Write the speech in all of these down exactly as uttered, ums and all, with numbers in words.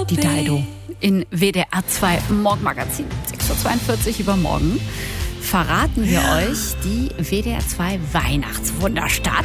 Die Dido in W D R zwei Morgenmagazin. sechs Uhr zweiundvierzig übermorgen verraten wir euch die W D R zwei Weihnachtswunderstadt.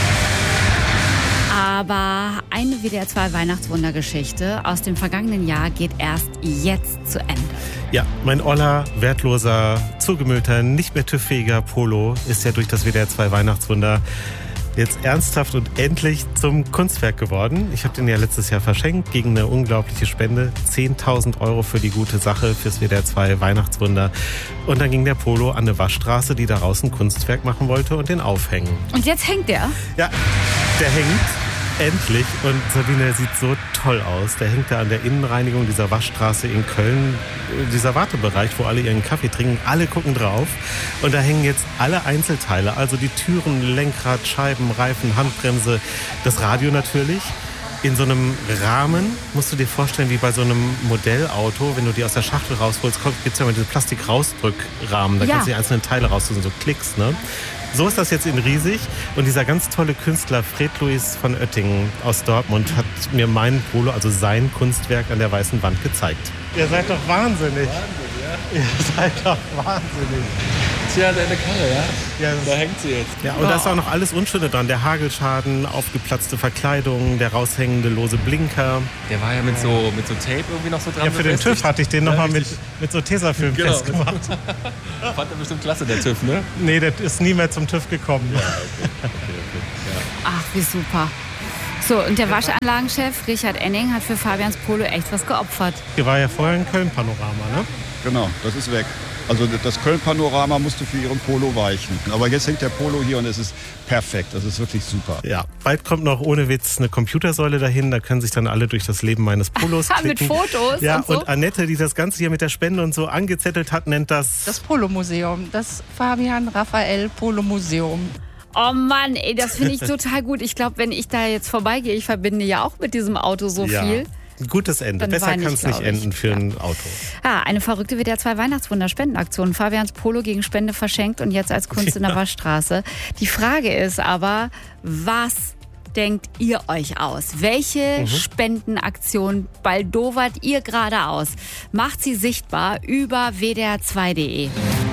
Aber eine W D R zwei Weihnachtswundergeschichte aus dem vergangenen Jahr geht erst jetzt zu Ende. Ja, mein oller, wertloser, zugemüllter, nicht mehr TÜV-fähiger Polo ist ja durch das W D R zwei Weihnachtswunder jetzt ernsthaft und endlich zum Kunstwerk geworden. Ich habe den ja letztes Jahr verschenkt gegen eine unglaubliche Spende. zehntausend Euro für die gute Sache, fürs W D R zwei Weihnachtswunder. Und dann ging der Polo an eine Waschstraße, die daraus ein Kunstwerk machen wollte und den aufhängen. Und jetzt hängt der? Ja, der hängt. Endlich. Und Sabine, sieht so toll aus. Der hängt da an der Innenreinigung dieser Waschstraße in Köln. Dieser Wartebereich, wo alle ihren Kaffee trinken. Alle gucken drauf. Und da hängen jetzt alle Einzelteile. Also die Türen, Lenkrad, Scheiben, Reifen, Handbremse. Das Radio natürlich. In so einem Rahmen, musst du dir vorstellen, wie bei so einem Modellauto, wenn du die aus der Schachtel rausholst, gibt es ja mal diesen Plastik-Rausdrückrahmen. Da Ja. kannst du die einzelnen Teile raussuchen, so Klicks, ne? So ist das jetzt in riesig. Und dieser ganz tolle Künstler Fred Louis von Oettingen aus Dortmund hat mir mein Polo, also sein Kunstwerk, an der weißen Wand gezeigt. Ihr seid doch wahnsinnig. Wahnsinn, ja? Ihr seid doch wahnsinnig. Tja, deine Karre, ja? Ja, Da hängt sie jetzt. Ja, und da ist auch noch alles Unschöne dran. Der Hagelschaden, aufgeplatzte Verkleidung, der raushängende lose Blinker. Der war ja mit so, mit so Tape irgendwie noch so dran. Ja, für den TÜV hatte ich den Ja, nochmal mit, richtig. mit so Tesafilm Genau. festgemacht. Fand er bestimmt klasse, der TÜV, ne? Nee, der ist nie mehr zum TÜV gekommen. Ja, okay. Okay, okay. Ja. Ach, wie super. So, und der Waschanlagenchef Richard Enning hat für Fabians Polo echt was geopfert. Hier war ja vorher ein Köln-Panorama, ne? Genau, das ist weg. Also das Köln-Panorama musste für ihren Polo weichen. Aber jetzt hängt der Polo hier und es ist perfekt. Das ist wirklich super. Ja, bald kommt noch ohne Witz eine Computersäule dahin. Da können sich dann alle durch das Leben meines Polos klicken. Mit Fotos Ja, und so? und Annette, die das Ganze hier mit der Spende und so angezettelt hat, nennt das... Das Polo-Museum, das Fabian Raphael Polo-Museum. Oh Mann, ey, das finde ich total gut. Ich glaube, wenn ich da jetzt vorbeigehe, ich verbinde ja auch mit diesem Auto so Ja. viel. Ein gutes Ende. Dann Besser weine ich, kann es nicht glaub ich. enden für Ja. ein Auto. Ja, eine verrückte W D R zwei Weihnachtswunder-Spendenaktion. Fabians Polo gegen Spende verschenkt und jetzt als Kunst in der Waschstraße. Die Frage ist aber, was denkt ihr euch aus? Welche Mhm. Spendenaktion baldowert ihr gerade aus? Macht sie sichtbar über w d r zwei punkt d e.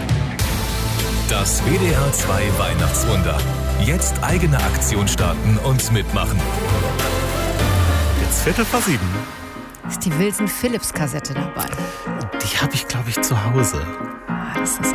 Das W D R zwei Weihnachtswunder. Jetzt eigene Aktion starten und mitmachen. Jetzt Viertel vor sieben. Ist die Wilson Phillips Kassette dabei? Die habe ich, glaube ich, zu Hause. Ah, das ist